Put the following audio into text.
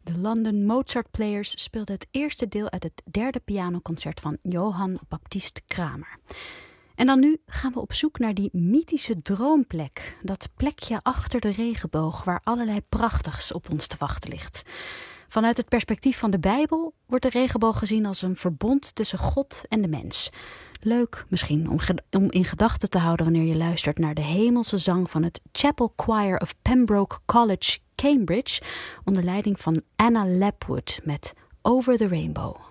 De London Mozart Players speelden het eerste deel uit het derde pianoconcert van Johann Baptist Kramer. En dan nu gaan we op zoek naar die mythische droomplek. Dat plekje achter de regenboog waar allerlei prachtigs op ons te wachten ligt. Vanuit het perspectief van de Bijbel wordt de regenboog gezien als een verbond tussen God en de mens. Leuk misschien om in gedachten te houden wanneer je luistert naar de hemelse zang van het Chapel Choir of Pembroke College, Cambridge, onder leiding van Anna Lapwood met Over the Rainbow.